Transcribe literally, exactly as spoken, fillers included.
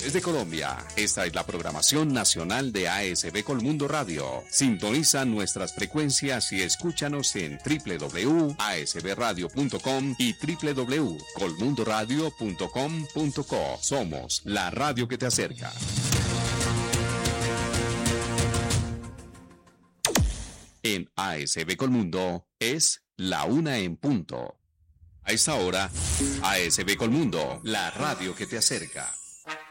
regiones de Colombia. Esta es la programación nacional de A S B Colmundo Radio. Sintoniza nuestras frecuencias y escúchanos en w w w punto a s b radio punto com y w w w punto colmundo radio punto com punto co. Somos la radio que te acerca. En A S B Colmundo es la una en punto. A esta hora, A S B Colmundo, la radio que te acerca.